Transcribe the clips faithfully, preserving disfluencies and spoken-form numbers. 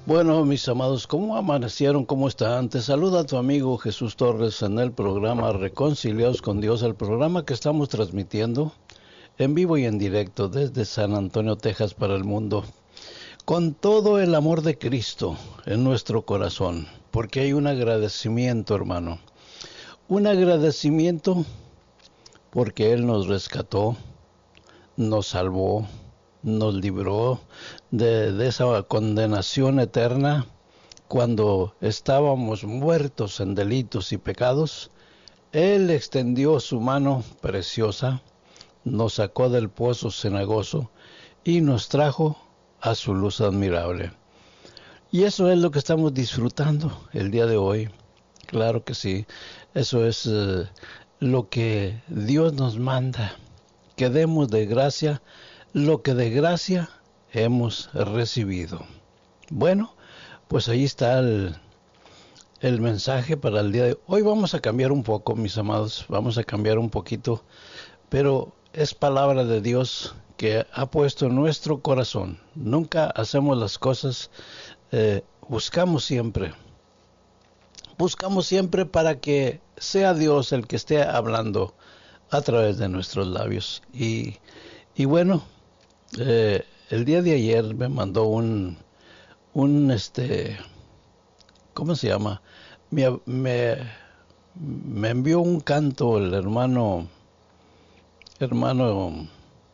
Bueno, mis amados, ¿cómo amanecieron? ¿Cómo están? Te saluda tu amigo Jesús Torres en el programa Reconciliados con Dios, el programa que estamos transmitiendo en vivo y en directo desde San Antonio, Texas, para el mundo, con todo el amor de Cristo en nuestro corazón, porque hay un agradecimiento, hermano, un agradecimiento porque Él nos rescató, nos salvó, nos libró de, de esa condenación eterna cuando estábamos muertos en delitos y pecados. Él extendió su mano preciosa, nos sacó del pozo cenagoso y nos trajo a su luz admirable. Y eso es lo que estamos disfrutando el día de hoy. Claro que sí, eso es eh, lo que Dios nos manda, que demos de gracia lo que de gracia hemos recibido. Bueno, pues ahí está el, el mensaje para el día de hoy. Hoy vamos a cambiar un poco, mis amados, vamos a cambiar un poquito, pero es palabra de Dios que ha puesto en nuestro corazón. Nunca hacemos las cosas, eh, buscamos siempre, buscamos siempre para que sea Dios el que esté hablando a través de nuestros labios. Y, y bueno, Eh, el día de ayer me mandó un, un este, ¿cómo se llama? Me, me, me envió un canto el hermano, hermano,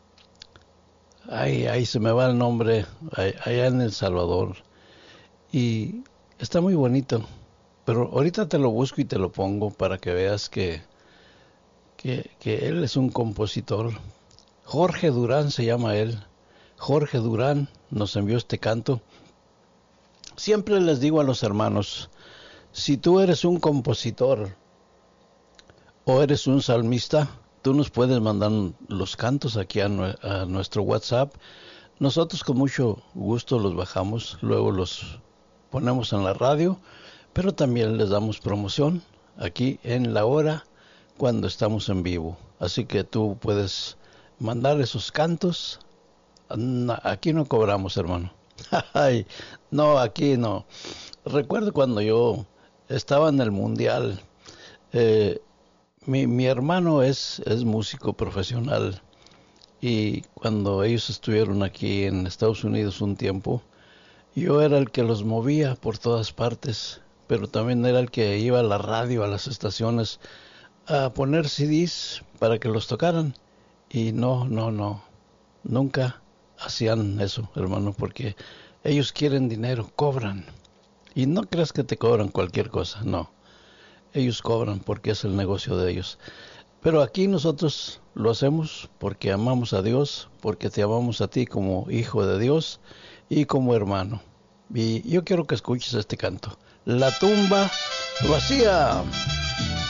ay, ay, se me va el nombre, ay, allá en El Salvador. Y está muy bonito, pero ahorita te lo busco y te lo pongo para que veas que, que, que él es un compositor. Jorge Durán se llama él. Jorge Durán nos envió este canto. Siempre les digo a los hermanos, si tú eres un compositor o eres un salmista, tú nos puedes mandar los cantos aquí a, a nuestro WhatsApp. Nosotros con mucho gusto los bajamos, luego los ponemos en la radio, pero también les damos promoción aquí en la hora cuando estamos en vivo. Así que tú puedes mandar esos cantos. Aquí no cobramos, hermano. Ay, no, aquí no. Recuerdo cuando yo estaba en el mundial. Eh, mi, mi hermano es, es músico profesional. Y cuando ellos estuvieron aquí en Estados Unidos un tiempo, yo era el que los movía por todas partes. Pero también era el que iba a la radio, a las estaciones, a poner C Ds para que los tocaran. Y no, no, no. Nunca hacían eso, hermano, porque ellos quieren dinero, cobran. Y no creas que te cobran cualquier cosa, no. Ellos cobran porque es el negocio de ellos. Pero aquí nosotros lo hacemos porque amamos a Dios, porque te amamos a ti como hijo de Dios y como hermano. Y yo quiero que escuches este canto. La tumba vacía.